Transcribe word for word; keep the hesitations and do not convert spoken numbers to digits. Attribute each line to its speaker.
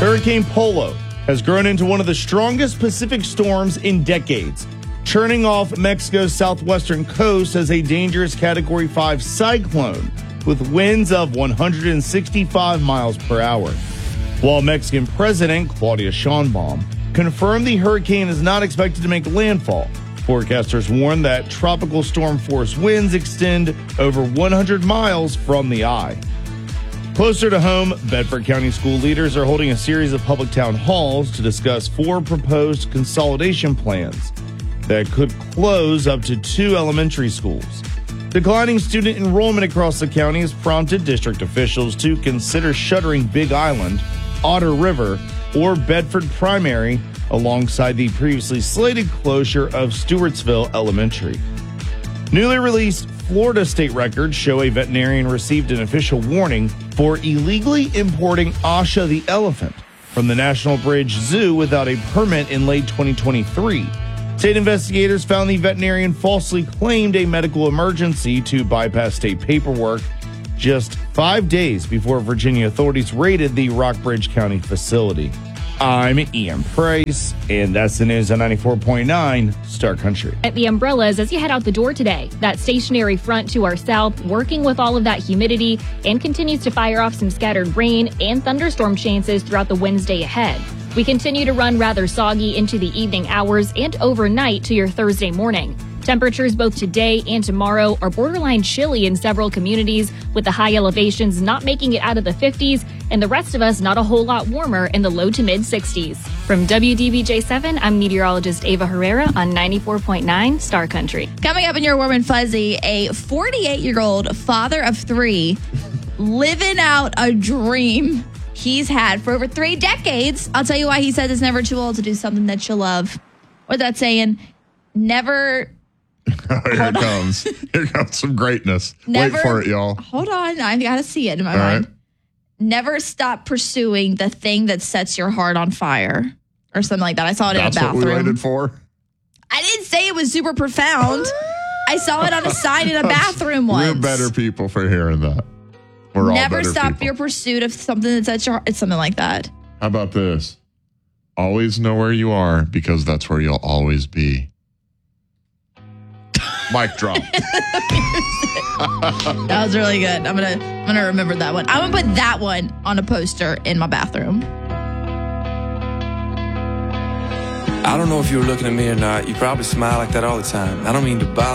Speaker 1: Hurricane Polo has grown into one of the strongest Pacific storms in decades, churning off Mexico's southwestern coast as a dangerous Category five cyclone with winds of one hundred sixty-five miles per hour. While Mexican President Claudia Sheinbaum confirmed the hurricane is not expected to make landfall, forecasters warn that tropical storm force winds extend over one hundred miles from the eye. Closer to home, Bedford County school leaders are holding a series of public town halls to discuss four proposed consolidation plans that could close up to two elementary schools. Declining student enrollment across the county has prompted district officials to consider shuttering Big Island, Otter River, or Bedford Primary alongside the previously slated closure of Stewartsville Elementary. Newly released Florida state records show a veterinarian received an official warning for illegally importing Asha the elephant from the National Bridge Zoo without a permit in late twenty twenty-three. State investigators found the veterinarian falsely claimed a medical emergency to bypass state paperwork just five days before Virginia authorities raided the Rockbridge County facility. I'm Ian Price, and that's the news on ninety-four point nine Star Country.
Speaker 2: At the umbrellas as you head out the door today. That stationary front to our south, working with all of that humidity, and continues to fire off some scattered rain and thunderstorm chances throughout the Wednesday ahead. We continue to run rather soggy into the evening hours and overnight to your Thursday morning. Temperatures both today and tomorrow are borderline chilly in several communities, with the high elevations not making it out of the fifties and the rest of us not a whole lot warmer in the low to mid sixties. From W D B J seven, I'm meteorologist Ava Herrera on ninety-four point nine Star Country.
Speaker 3: Coming up in your Warm and Fuzzy, a forty-eight-year-old father of three living out a dream he's had for over three decades. I'll tell you why he says it's never too old to do something that you love. Or that saying, never...
Speaker 4: Here it comes. Here comes some greatness.
Speaker 3: Never,
Speaker 4: Wait for it, y'all.
Speaker 3: Hold on. I got to see it in my
Speaker 4: All
Speaker 3: mind.
Speaker 4: right.
Speaker 3: Never stop pursuing the thing that sets your heart on fire. Or something like that. I saw it
Speaker 4: That's
Speaker 3: in a bathroom.
Speaker 4: what we waited for?
Speaker 3: I didn't say it was super profound. I saw it on a sign in a bathroom once.
Speaker 4: We're better people for hearing that. We're all
Speaker 3: Never
Speaker 4: better
Speaker 3: stop
Speaker 4: people.
Speaker 3: your pursuit of something that sets your heart. It's something like that.
Speaker 4: How about this? Always know where you are because that's where you'll always be. Mic drop.
Speaker 3: That was really good. I'm gonna I'm gonna remember that one. I'm gonna put that one on a poster in my bathroom.
Speaker 5: I don't know if you were looking at me or not. You probably smile like that all the time. I don't mean to bother.